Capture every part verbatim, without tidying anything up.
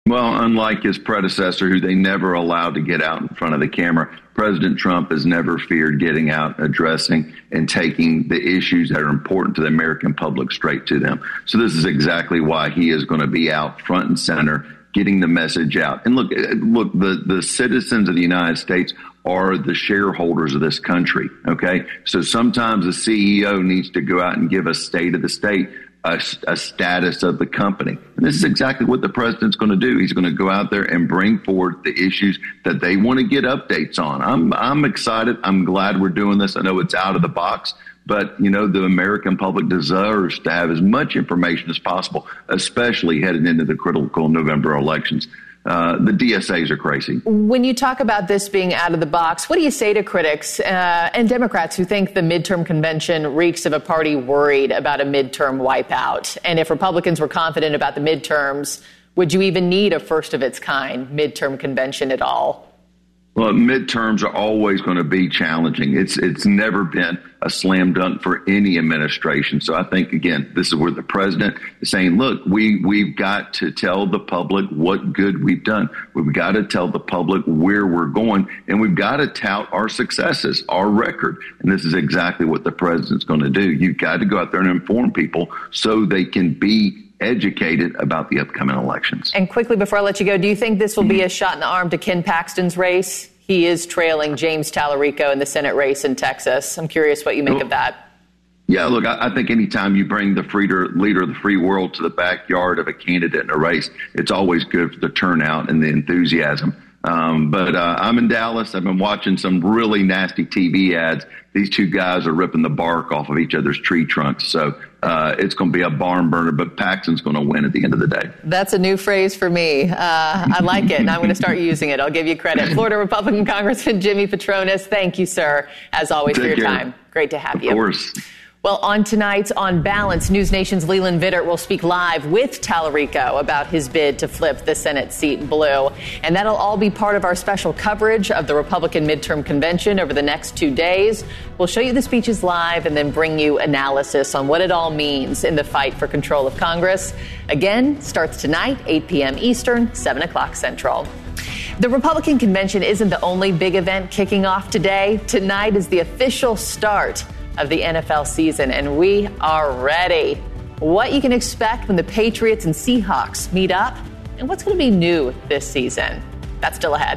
Well, unlike his predecessor, who they never allowed to get out in front of the camera, President Trump has never feared getting out, addressing, and taking the issues that are important to the American public straight to them. So this is exactly why he is going to be out front and center, getting the message out. And look, look, the, the citizens of the United States are the shareholders of this country. OK, so sometimes the C E O needs to go out and give a state of the state. A, a status of the company. And this is exactly what the president's going to do. He's going to go out there and bring forward the issues that they want to get updates on. I'm I'm excited. I'm glad we're doing this. I know it's out of the box, but, you know, the American public deserves to have as much information as possible, especially headed into the critical November elections. Uh, the D S As are crazy. When you talk about this being out of the box, what do you say to critics uh, and Democrats who think the midterm convention reeks of a party worried about a midterm wipeout? And if Republicans were confident about the midterms, would you even need a first of its kind midterm convention at all? Well, midterms are always going to be challenging. It's it's never been a slam dunk for any administration. So I think, again, this is where the president is saying, look, we, we've got to tell the public what good we've done. We've got to tell the public where we're going, and we've got to tout our successes, our record. And this is exactly what the president's going to do. You've got to go out there and inform people so they can be educated about the upcoming elections. And quickly, before I let you go, do you think this will be a shot in the arm to Ken Paxton's race? He is trailing James Tallarico in the Senate race in Texas. I'm curious what you make well, of that. Yeah, look, I, I think anytime you bring the freeder, leader of the free world to the backyard of a candidate in a race, it's always good for the turnout and the enthusiasm. Um, but uh, I'm in Dallas. I've been watching some really nasty T V ads. These two guys are ripping the bark off of each other's tree trunks. So uh, it's going to be a barn burner, but Paxton's going to win at the end of the day. That's a new phrase for me. Uh, I like it, and I'm going to start using it. I'll give you credit. Florida Republican Congressman Jimmy Patronis, thank you, sir, as always, Take for your care. time. Great to have of you. Of course. Well, on tonight's On Balance, News Nation's Leland Vittert will speak live with Tallarico about his bid to flip the Senate seat blue. And that'll all be part of our special coverage of the Republican midterm convention over the next two days. We'll show you the speeches live and then bring you analysis on what it all means in the fight for control of Congress. Again, starts tonight, eight p.m. Eastern, seven o'clock Central. The Republican convention isn't the only big event kicking off today. Tonight is the official start of the N F L season, and we are ready. What you can expect when the Patriots and Seahawks meet up, and what's going to be new this season. That's still ahead.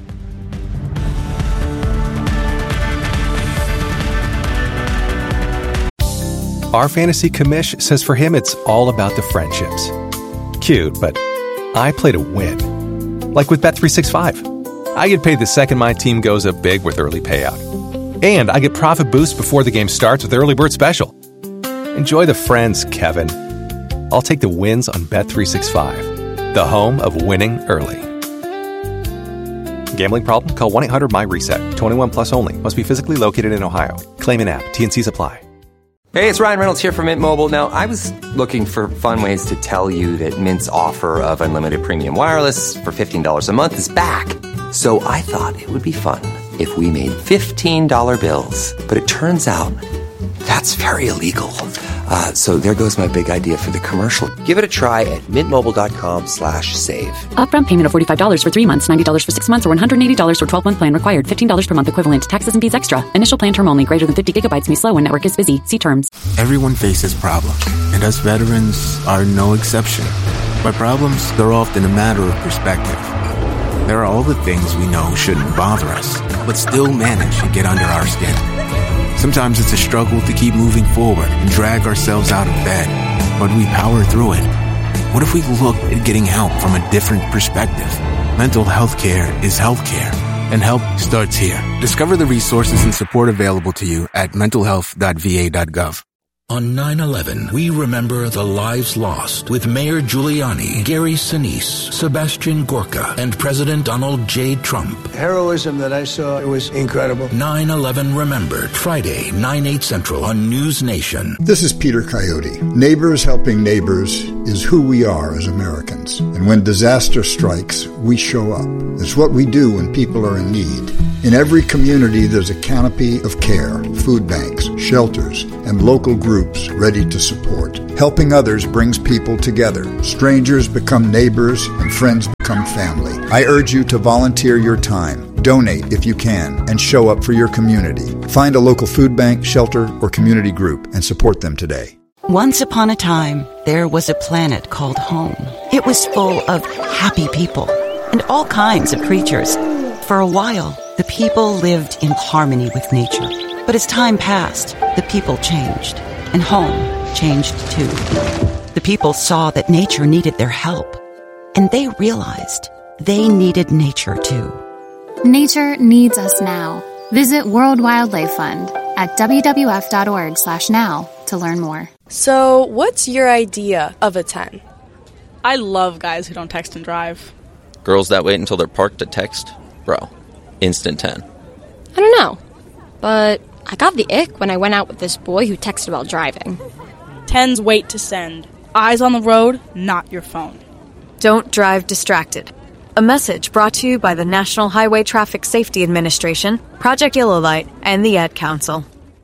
Our fantasy commish says for him it's all about the friendships. Cute, but I play to win. Like with Bet three sixty-five. I get paid the second my team goes up big with early payout. And I get profit boost before the game starts with Early Bird Special. Enjoy the friends, Kevin. I'll take the wins on Bet three sixty-five, the home of winning early. Gambling problem? Call one eight hundred my reset. twenty-one plus only. Must be physically located in Ohio. Claim an app. T N Cs apply. Hey, it's Ryan Reynolds here from Mint Mobile. Now, I was looking for fun ways to tell you that Mint's offer of unlimited premium wireless for fifteen dollars a month is back. So I thought it would be fun if we made fifteen dollar bills. But it turns out that's very illegal. Uh, so there goes my big idea for the commercial. Give it a try at mintmobile.com slash save. Upfront payment of forty-five dollars for three months, ninety dollars for six months, or one hundred eighty dollars for twelve-month plan required. fifteen dollars per month equivalent. Taxes and fees extra. Initial plan term only. Greater than fifty gigabytes may slow when network is busy. See terms. Everyone faces problems, and us veterans are no exception. But problems, they're often a matter of perspective. There are all the things we know shouldn't bother us, but still manage to get under our skin. Sometimes it's a struggle to keep moving forward and drag ourselves out of bed, but we power through it. What if we looked at getting help from a different perspective? Mental health care is health care, and help starts here. Discover the resources and support available to you at mental health dot v a dot gov. On nine eleven, we remember the lives lost with Mayor Giuliani, Gary Sinise, Sebastian Gorka, and President Donald J. Trump. Heroism that I saw, it was incredible. nine eleven Remembered, Friday, nine, eight Central on News Nation. This is Peter Coyote. Neighbors helping neighbors is who we are as Americans. And when disaster strikes, we show up. It's what we do when people are in need. In every community, there's a canopy of care, food banks, shelters, and local groups ready to support. Helping others brings people together. Strangers become neighbors, and friends become family. I urge you to volunteer your time, donate if you can, and show up for your community. Find a local food bank, shelter, or community group and support them today. Once upon a time, there was a planet called home. It was full of happy people and all kinds of creatures. For a while, the people lived in harmony with nature. But as time passed, the people changed, and home changed too. The people saw that nature needed their help, and they realized they needed nature too. Nature needs us now. Visit World Wildlife Fund at w w f dot org slash now to learn more. So, what's your idea of a ten? I love guys who don't text and drive. Girls that wait until they're parked to text? Bro, instant ten. I don't know, but I got the ick when I went out with this boy who texted while driving. Tens wait to send. Eyes on the road, not your phone. Don't drive distracted. A message brought to you by the National Highway Traffic Safety Administration, Project Yellow Light, and the Ad Council.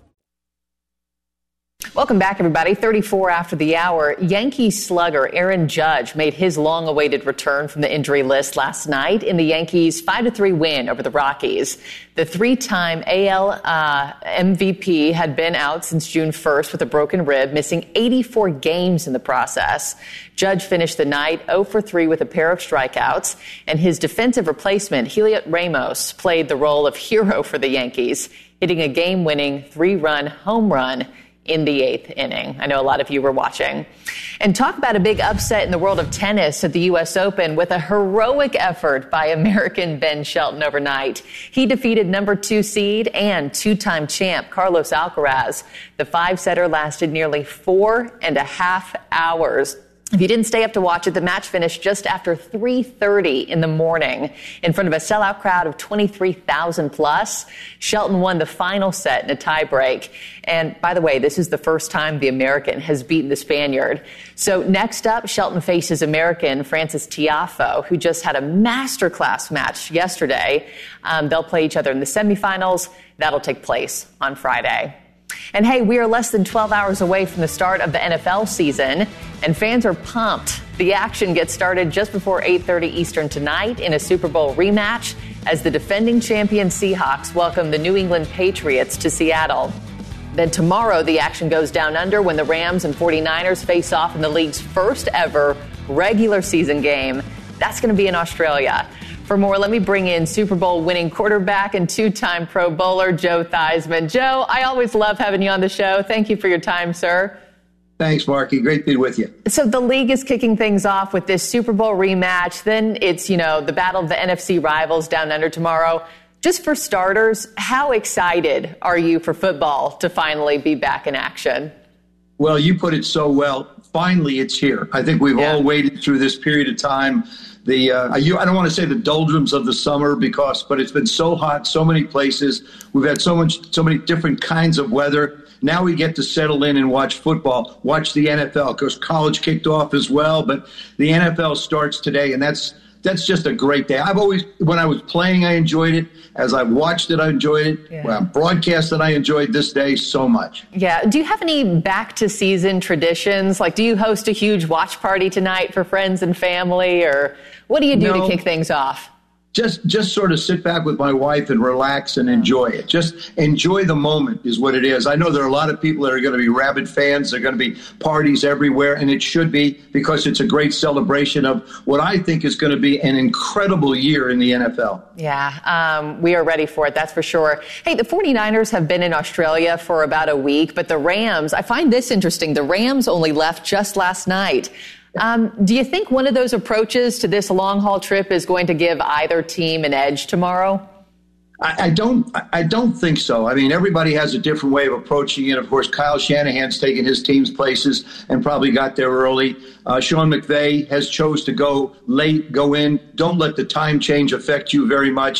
Welcome back, everybody. thirty-four after the hour. Yankees slugger Aaron Judge made his long-awaited return from the injury list last night in the Yankees' five to three win over the Rockies. The three-time A L uh, M V P had been out since June first with a broken rib, missing eighty-four games in the process. Judge finished the night oh for three with a pair of strikeouts, and his defensive replacement, Heliot Ramos, played the role of hero for the Yankees, hitting a game-winning three-run home run in the eighth inning. I know a lot of you were watching. And talk about a big upset in the world of tennis at the U S Open with a heroic effort by American Ben Shelton overnight. He defeated number two seed and two-time champ Carlos Alcaraz. The five-setter lasted nearly four and a half hours. If you didn't stay up to watch it, the match finished just after three thirty in the morning in front of a sellout crowd of twenty-three thousand plus. Shelton won the final set in a tiebreak. And by the way, this is the first time the American has beaten the Spaniard. So next up, Shelton faces American Frances Tiafoe, who just had a masterclass match yesterday. Um, they'll play each other in the semifinals. That'll take place on Friday. And hey, we are less than twelve hours away from the start of the N F L season, and fans are pumped. The action gets started just before eight thirty Eastern tonight in a Super Bowl rematch as the defending champion Seahawks welcome the New England Patriots to Seattle. Then tomorrow, the action goes down under when the Rams and forty-niners face off in the league's first ever regular season game. That's going to be in Australia. For more, let me bring in Super Bowl winning quarterback and two-time Pro Bowler Joe Theismann. Joe, I always love having you on the show. Thank you for your time, sir. Thanks, Marky. Great to be with you. So the league is kicking things off with this Super Bowl rematch. Then it's, you know, the battle of the N F C rivals down under tomorrow. Just for starters, how excited are you for football to finally be back in action? Well, you put it so well. Finally, it's here. I think we've yeah. all waited through this period of time. The uh, you, I don't want to say the doldrums of the summer because, but it's been so hot, so many places. We've had so much, so many different kinds of weather. Now we get to settle in and watch football, watch the N F L. Because college kicked off as well, but the N F L starts today, and that's that's just a great day. I've always, when I was playing, I enjoyed it. As I've watched it, I enjoyed it. Yeah. When I broadcast it, I enjoyed this day so much. Yeah. Do you have any back-to-season traditions? Like, do you host a huge watch party tonight for friends and family, or what do you do no. to kick things off? Just just sort of sit back with my wife and relax and enjoy it. Just enjoy the moment is what it is. I know there are a lot of people that are going to be rabid fans. There are going to be parties everywhere, and it should be because it's a great celebration of what I think is going to be an incredible year in the N F L. Yeah, um, we are ready for it, that's for sure. Hey, the forty-niners have been in Australia for about a week, but the Rams, I find this interesting. The Rams only left just last night. Um, do you think one of those approaches to this long-haul trip is going to give either team an edge tomorrow? I, I don't. I don't think so. I mean, everybody has a different way of approaching it. Of course, Kyle Shanahan's taken his team's places and probably got there early. Uh, Sean McVay has chose to go late, go in. Don't let the time change affect you very much.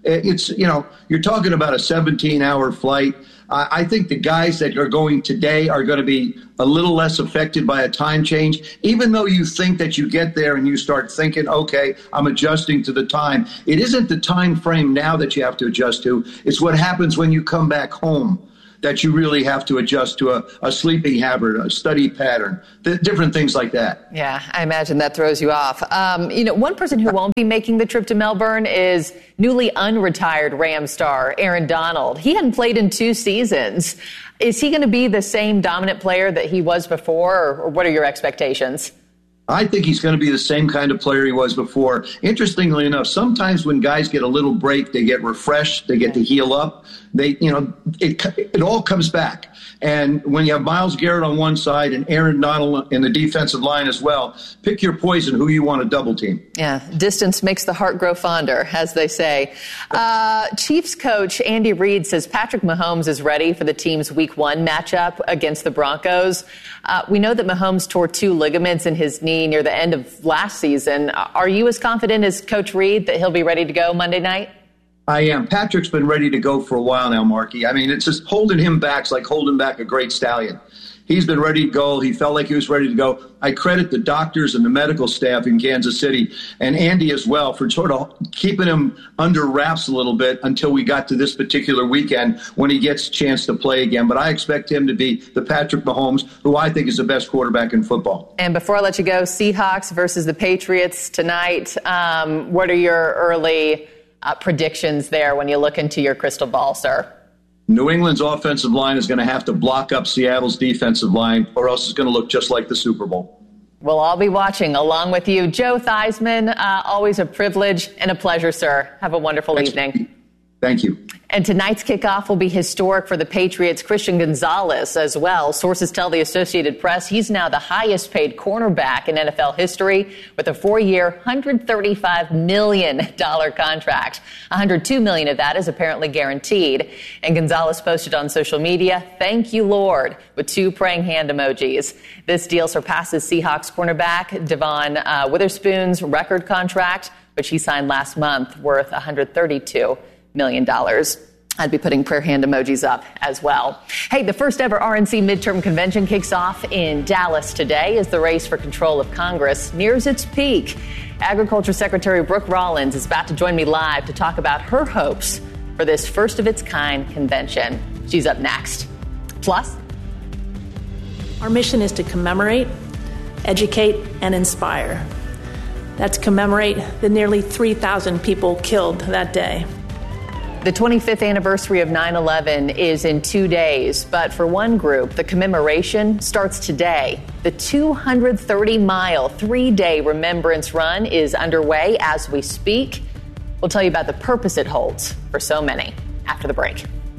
It's, you know, you're talking about a seventeen-hour flight. Uh, I think the guys that are going today are going to be a little less affected by a time change, even though you think that you get there and you start thinking, okay, I'm adjusting to the time. It isn't the time frame now that you have to adjust to. It's what happens when you come back home that you really have to adjust to a, a sleeping habit, a study pattern, th- different things like that. Yeah, I imagine that throws you off. Um, you know, one person who won't be making the trip to Melbourne is newly unretired Ram star Aaron Donald. He hadn't played in two seasons. Is he going to be the same dominant player that he was before, or, or what are your expectations? I think he's going to be the same kind of player he was before. Interestingly enough, sometimes when guys get a little break, they get refreshed, they get to heal up. They, you know, it it all comes back. And when you have Myles Garrett on one side and Aaron Donald in the defensive line as well, pick your poison who you want to double team. Yeah, distance makes the heart grow fonder, as they say. Uh, Chiefs coach Andy Reid says Patrick Mahomes is ready for the team's week one matchup against the Broncos. Uh, we know that Mahomes tore two ligaments in his knee near the end of last season. Are you as confident as Coach Reid that he'll be ready to go Monday night? I am. Patrick's been ready to go for a while now, Marky. I mean, it's just holding him back. It's like holding back a great stallion. He's been ready to go. He felt like he was ready to go. I credit the doctors and the medical staff in Kansas City and Andy as well for sort of keeping him under wraps a little bit until we got to this particular weekend when he gets a chance to play again. But I expect him to be the Patrick Mahomes, who I think is the best quarterback in football. And before I let you go, Seahawks versus the Patriots tonight. Um, what are your early uh, predictions there when you look into your crystal ball, sir? New England's offensive line is going to have to block up Seattle's defensive line, or else it's going to look just like the Super Bowl. We'll all be watching along with you. Joe Theismann, uh, always a privilege and a pleasure, sir. Have a wonderful Thanks. evening. Thank you. And tonight's kickoff will be historic for the Patriots' Christian Gonzalez as well. Sources tell the Associated Press he's now the highest paid cornerback in N F L history with a four-year, one hundred thirty-five million dollars contract. one hundred two million dollars of that is apparently guaranteed. And Gonzalez posted on social media, "Thank you, Lord," with two praying hand emojis. This deal surpasses Seahawks cornerback Devon uh, Witherspoon's record contract, which he signed last month, worth one hundred thirty-two million dollars. I'd be putting prayer hand emojis up as well. Hey, the first ever R N C midterm convention kicks off in Dallas today as the race for control of Congress nears its peak. Agriculture Secretary Brooke Rollins is about to join me live to talk about her hopes for this first of its kind convention. She's up next. Plus, our mission is to commemorate, educate, and inspire. That's commemorate the nearly three thousand people killed that day. The twenty-fifth anniversary of nine eleven is in two days, but for one group, the commemoration starts today. The two hundred thirty mile, three-day remembrance run is underway as we speak. We'll tell you about the purpose it holds for so many after the break.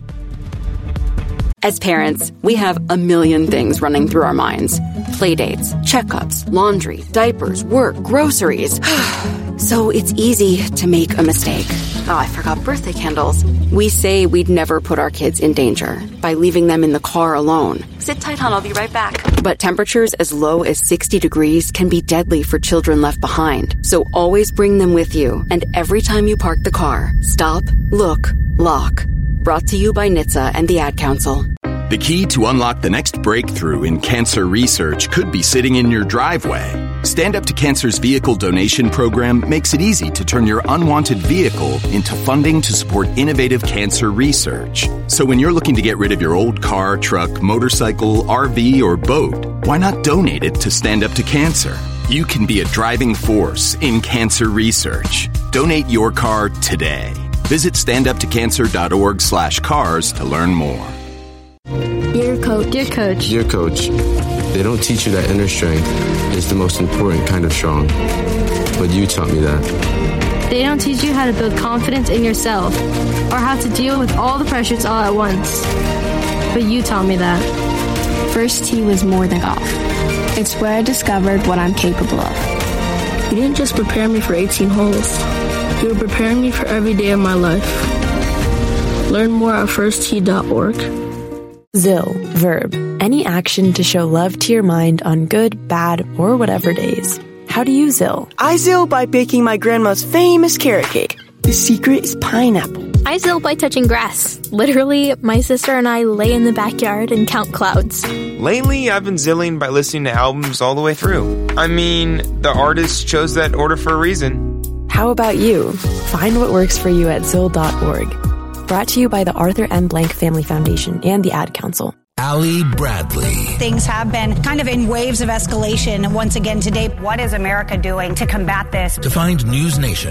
As parents, we have a million things running through our minds. Playdates, checkups, laundry, diapers, work, groceries. So it's easy to make a mistake. Oh, I forgot birthday candles. We say we'd never put our kids in danger by leaving them in the car alone. Sit tight, hon, I'll be right back. But temperatures as low as sixty degrees can be deadly for children left behind. So always bring them with you. And every time you park the car, stop, look, lock. Brought to you by N H T S A and the Ad Council. The key to unlock the next breakthrough in cancer research could be sitting in your driveway. Stand Up to Cancer's vehicle donation program makes it easy to turn your unwanted vehicle into funding to support innovative cancer research. So when you're looking to get rid of your old car, truck, motorcycle, R V, or boat, why not donate it to Stand Up to Cancer? You can be a driving force in cancer research. Donate your car today. Visit standuptocancer.org slash cars to learn more. Dear Coach. Dear Coach. Dear Coach, they don't teach you that inner strength is the most important kind of strong. But you taught me that. They don't teach you how to build confidence in yourself or how to deal with all the pressures all at once. But you taught me that. First tee was more than golf. It's where I discovered what I'm capable of. You didn't just prepare me for eighteen holes. You were preparing me for every day of my life. Learn more at first tee dot org. Zill, verb, any action to show love to your mind on good, bad, or whatever days. How do you Zill? I Zill by baking my grandma's famous carrot cake. The secret is pineapple. I zill by touching grass. Literally, my sister and I lay in the backyard and count clouds. Lately, I've been zilling by listening to albums all the way through. I mean, the artist chose that order for a reason. How about you? Find what works for you at zill dot org. Brought to you by the Arthur M. Blank Family Foundation and the Ad Council. Allie Bradley. Things have been kind of in waves of escalation once again today. What is America doing to combat this? To find News Nation